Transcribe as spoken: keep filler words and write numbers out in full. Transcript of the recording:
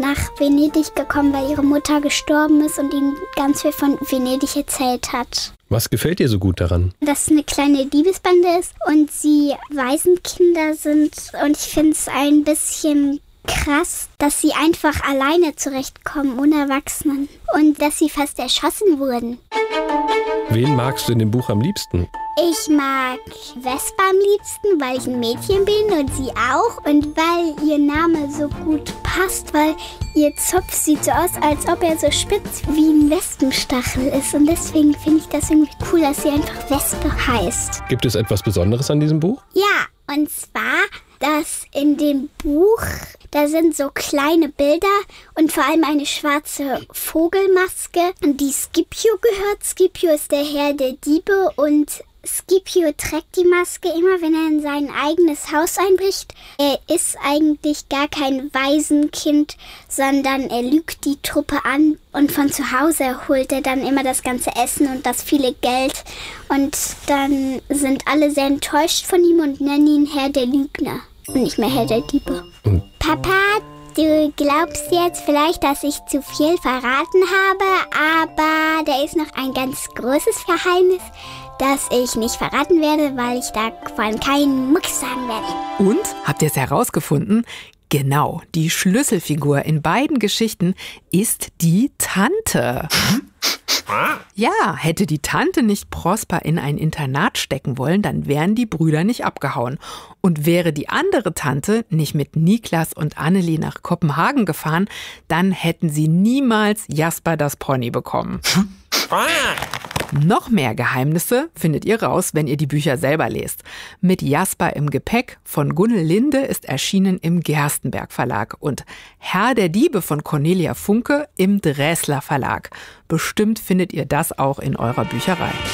nach Venedig gekommen, weil ihre Mutter gestorben ist und ihnen ganz viel von Venedig erzählt hat. Was gefällt dir so gut daran? Dass es eine kleine Diebesbande ist und sie Waisenkinder sind. Und ich finde es ein bisschen krass, dass sie einfach alleine zurechtkommen, ohne Erwachsenen. Und dass sie fast erschossen wurden. Wen magst du in dem Buch am liebsten? Ich mag Vespa am liebsten, weil ich ein Mädchen bin und sie auch. Und weil ihr Name so gut passt, weil ihr Zopf sieht so aus, als ob er so spitz wie ein Wespenstachel ist. Und deswegen finde ich das irgendwie cool, dass sie einfach Wespe heißt. Gibt es etwas Besonderes an diesem Buch? Ja, und zwar, dass in dem Buch, da sind so kleine Bilder und vor allem eine schwarze Vogelmaske, die Scipio gehört. Scipio ist der Herr der Diebe und Scipio trägt die Maske immer, wenn er in sein eigenes Haus einbricht. Er ist eigentlich gar kein Waisenkind, sondern er lügt die Truppe an und von zu Hause holt er dann immer das ganze Essen und das viele Geld. Und dann sind alle sehr enttäuscht von ihm und nennen ihn Herr der Lügner und nicht mehr Herr der Diebe. Mhm. Papa, du glaubst jetzt vielleicht, dass ich zu viel verraten habe, aber da ist noch ein ganz großes Geheimnis, das ich nicht verraten werde, weil ich davon keinen Mucks sagen werde. Und, habt ihr es herausgefunden? Genau, die Schlüsselfigur in beiden Geschichten ist die Tante. Ja, hätte die Tante nicht Prosper in ein Internat stecken wollen, dann wären die Brüder nicht abgehauen. Und wäre die andere Tante nicht mit Niklas und Annelie nach Kopenhagen gefahren, dann hätten sie niemals Jasper das Pony bekommen. Noch mehr Geheimnisse findet ihr raus, wenn ihr die Bücher selber lest. Mit Jasper im Gepäck von Gunnel Linde ist erschienen im Gerstenberg Verlag und Herr der Diebe von Cornelia Funke im Dräsler Verlag. Bestimmt findet ihr das auch in eurer Bücherei.